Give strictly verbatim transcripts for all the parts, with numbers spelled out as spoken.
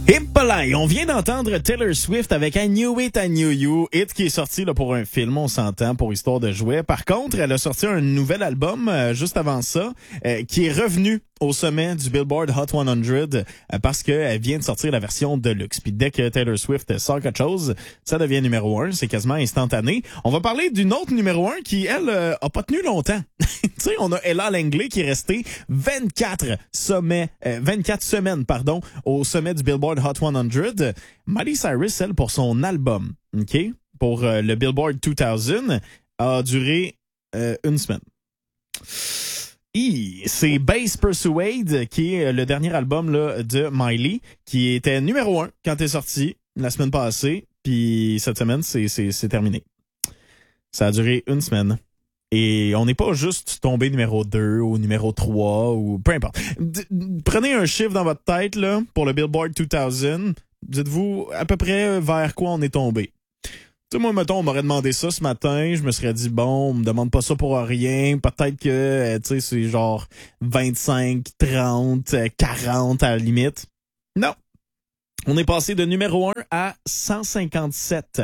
Hippolai, on vient d'entendre Taylor Swift avec I Knew It, I Knew You, hit qui est sorti là, pour un film, on s'entend, pour Histoire de jouets. Par contre, elle a sorti un nouvel album euh, juste avant ça, euh, qui est revenu au sommet du Billboard Hot cent euh, parce qu'elle vient de sortir la version Deluxe. Puis dès que Taylor Swift sort quelque chose, ça devient numéro un, c'est quasiment instantané. On va parler d'une autre numéro un qui, elle, euh, a pas tenu longtemps. Tu sais, on a Ella Langley qui est restée vingt-quatre sommets, euh, vingt-quatre semaines, pardon, au sommet du Billboard Hot cent. Miley Cyrus, elle, pour son album, OK, pour euh, le Billboard deux mille, a duré euh, une semaine. Hi, c'est Bass Persuade qui est le dernier album là, de Miley, qui était numéro un quand il est sorti la semaine passée, puis cette semaine, c'est, c'est, c'est terminé. Ça a duré une semaine. Et on n'est pas juste tombé numéro deux ou numéro trois ou peu importe. D- prenez un chiffre dans votre tête là pour le Billboard deux mille. Dites-vous à peu près vers quoi on est tombé. Tu sais, moi, mettons, on m'aurait demandé ça ce matin, je me serais dit, bon, on me demande pas ça pour rien, peut-être que, tu sais, c'est genre vingt-cinq, trente, quarante à la limite. Non. On est passé de numéro un à cent cinquante-sept.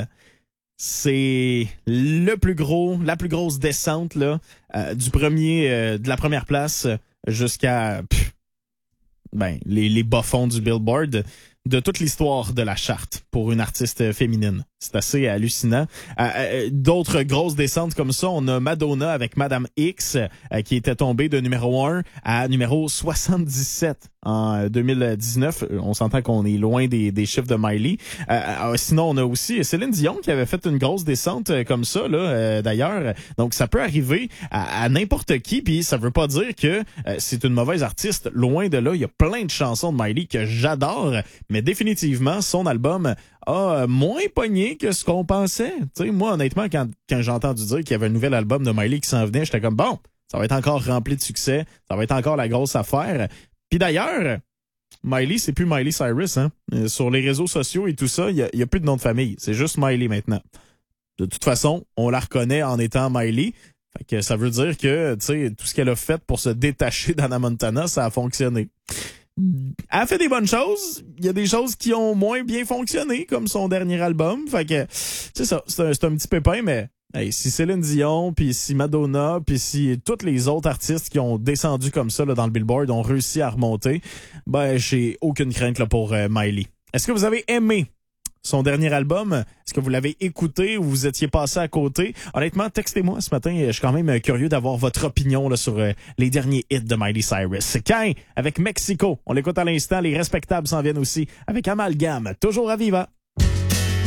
C'est le plus gros, la plus grosse descente, là, euh, du premier, euh, de la première place jusqu'à, pff, ben, les, les bas-fonds du Billboard de toute l'histoire de la charte pour une artiste féminine. C'est assez hallucinant. Euh, euh, d'autres grosses descentes comme ça, on a Madonna avec Madame X euh, qui était tombée de numéro un à numéro soixante-dix-sept en deux mille dix-neuf. On s'entend qu'on est loin des, des chiffres de Miley. Euh, euh, sinon, on a aussi Céline Dion qui avait fait une grosse descente euh, comme ça, là, euh, d'ailleurs. Donc, ça peut arriver à, à n'importe qui, puis ça veut pas dire que euh, c'est une mauvaise artiste. Loin de là, il y a plein de chansons de Miley que j'adore, mais définitivement, son album a moins pogné que ce qu'on pensait. Tu sais, moi, honnêtement, quand, quand j'ai entendu dire qu'il y avait un nouvel album de Miley qui s'en venait, j'étais comme, bon, ça va être encore rempli de succès, ça va être encore la grosse affaire. Puis d'ailleurs, Miley, c'est plus Miley Cyrus, hein. Sur les réseaux sociaux et tout ça, il y a, y a plus de nom de famille. C'est juste Miley maintenant. De toute façon, on la reconnaît en étant Miley. Fait que ça veut dire que, tu sais, tout ce qu'elle a fait pour se détacher d'Hannah Montana, ça a fonctionné. Elle a fait des bonnes choses. Il y a des choses qui ont moins bien fonctionné, comme son dernier album. Fait que, c'est ça, c'est un, c'est un petit pépin, mais hey, si Céline Dion, puis si Madonna, puis si tous les autres artistes qui ont descendu comme ça là, dans le Billboard ont réussi à remonter, ben j'ai aucune crainte là, pour euh, Miley. Est-ce que vous avez aimé son dernier album? Est-ce que vous l'avez écouté ou vous étiez passé à côté? Honnêtement, textez-moi ce matin. Je suis quand même curieux d'avoir votre opinion là, sur euh, les derniers hits de Miley Cyrus. Cain avec Mexico. On l'écoute à l'instant. Les respectables s'en viennent aussi avec Amalgame. Toujours à Viva.